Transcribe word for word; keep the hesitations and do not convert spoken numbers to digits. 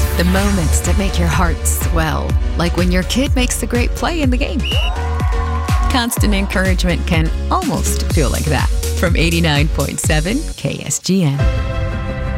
The moments that make your heart swell, like when your kid makes a great play in the game. Constant encouragement can almost feel like that. From eighty-nine point seven K S G N.